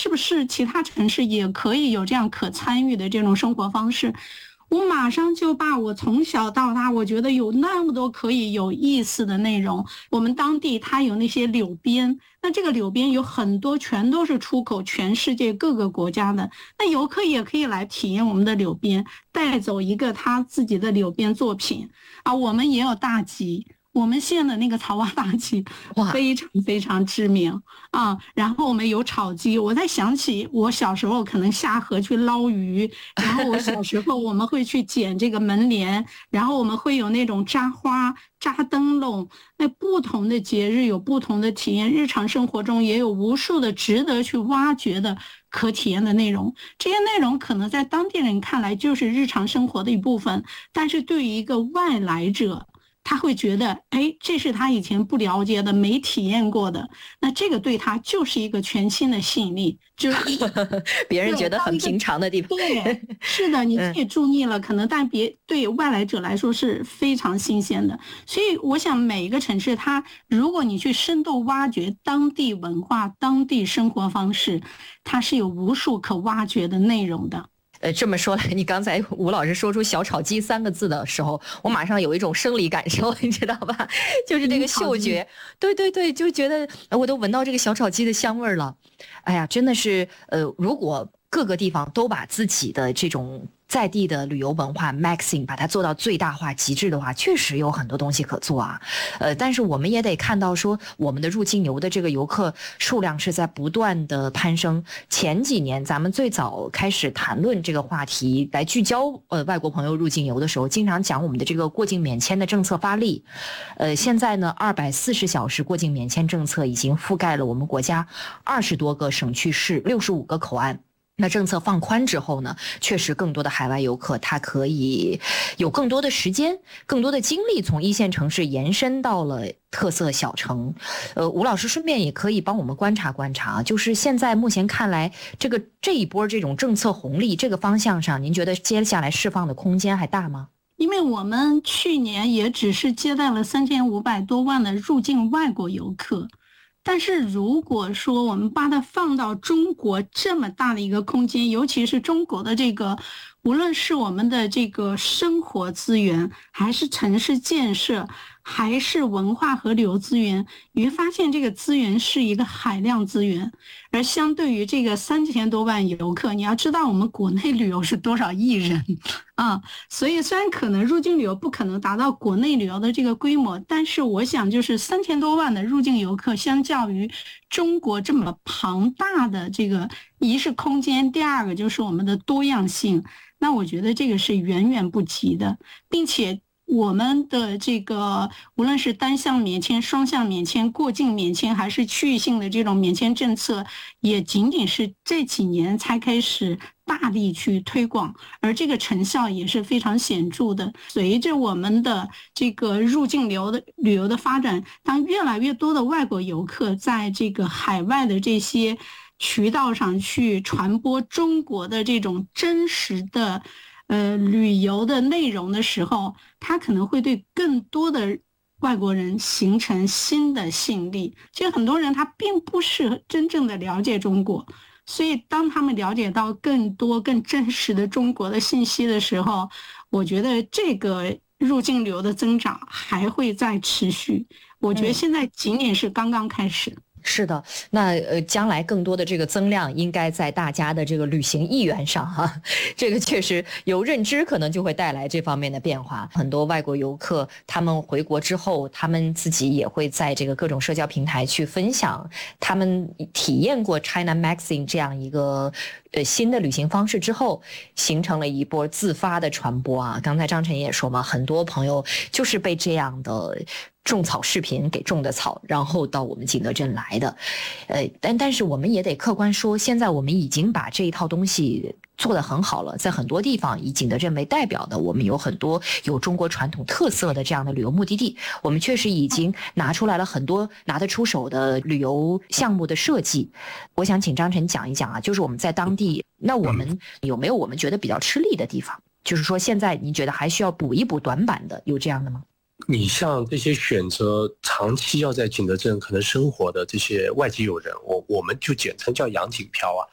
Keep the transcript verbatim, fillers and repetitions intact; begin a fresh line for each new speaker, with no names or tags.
是不是其他城市也可以有这样可参与的这种生活方式？我马上就把我从小到大，我觉得有那么多可以有意思的内容。我们当地它有那些柳边，那这个柳边有很多全都是出口全世界各个国家的，那游客也可以来体验我们的柳边，带走一个他自己的柳边作品啊。我们也有大集，我们县的那个草蛙大集非常非常知名啊，然后我们有炒鸡，我在想起我小时候可能下河去捞鱼，然后我小时候我们会去捡这个门帘，然后我们会有那种扎花、扎灯笼，那不同的节日有不同的体验，日常生活中也有无数的值得去挖掘的可体验的内容，这些内容可能在当地人看来就是日常生活的一部分，但是对于一个外来者，他会觉得，哎，这是他以前不了解的、没体验过的，那这个对他就是一个全新的吸引力，就是
别人觉得很平常的地方。
对，是的，你自己住腻了，嗯、可能但别对外来者来说是非常新鲜的。所以，我想每一个城市，它如果你去深度挖掘当地文化、当地生活方式，它是有无数可挖掘的内容的。
呃，这么说来，你刚才吴老师说出小炒鸡三个字的时候，我马上有一种生理感受，你知道吧？就是这个嗅觉，对对对，就觉得我都闻到这个小炒鸡的香味了。哎呀，真的是，呃，如果各个地方都把自己的这种在地的旅游文化 maxing 把它做到最大化极致的话，确实有很多东西可做啊。呃，但是我们也得看到说，我们的入境游的这个游客数量是在不断的攀升。前几年咱们最早开始谈论这个话题来聚焦呃外国朋友入境游的时候，经常讲我们的这个过境免签的政策发力。呃，现在呢，二百四十小时过境免签政策已经覆盖了我们国家二十多个省区市、六十五个口岸。那政策放宽之后呢，确实更多的海外游客他可以有更多的时间、更多的精力从一线城市延伸到了特色小城。呃，吴老师顺便也可以帮我们观察观察，就是现在目前看来，这个这一波这种政策红利这个方向上，您觉得接下来释放的空间还大吗？
因为我们去年也只是接待了三千五百多万的入境外国游客。但是如果说我们把它放到中国这么大的一个空间，尤其是中国的这个，无论是我们的这个生活资源，还是城市建设，还是文化和旅游资源，你会发现这个资源是一个海量资源。而相对于这个三千多万游客，你要知道我们国内旅游是多少亿人啊，所以虽然可能入境旅游不可能达到国内旅游的这个规模，但是我想就是三千多万的入境游客，相较于中国这么庞大的这个，一是空间，第二个就是我们的多样性，那我觉得这个是远远不及的，并且我们的这个无论是单向免签、双向免签、过境免签，还是区域性的这种免签政策，也仅仅是这几年才开始大力去推广，而这个成效也是非常显著的。随着我们的这个入境流的旅游的发展，当越来越多的外国游客在这个海外的这些渠道上去传播中国的这种真实的呃，旅游的内容的时候，它可能会对更多的外国人形成新的吸引力。其实很多人他并不是真正的了解中国，所以当他们了解到更多更真实的中国的信息的时候，我觉得这个入境旅游的增长还会再持续。我觉得现在仅仅是刚刚开始。
嗯是的，那呃，将来更多的这个增量应该在大家的这个旅行意愿上哈、啊，这个确实有认知，可能就会带来这方面的变化。很多外国游客他们回国之后，他们自己也会在这个各种社交平台去分享他们体验过 China Maxing 这样一个呃新的旅行方式之后，形成了一波自发的传播啊。刚才张晨也说嘛，很多朋友就是被这样的种草视频给种的草，然后到我们景德镇来的，呃，但但是我们也得客观说，现在我们已经把这一套东西做得很好了，在很多地方以景德镇为代表的，我们有很多有中国传统特色的这样的旅游目的地，我们确实已经拿出来了很多拿得出手的旅游项目的设计。我想请张晨讲一讲啊，就是我们在当地，那我们有没有我们觉得比较吃力的地方？就是说现在你觉得还需要补一补短板的，有这样的吗？
你像这些选择长期要在景德镇可能生活的这些外籍友人，我我们就简称叫洋景漂啊。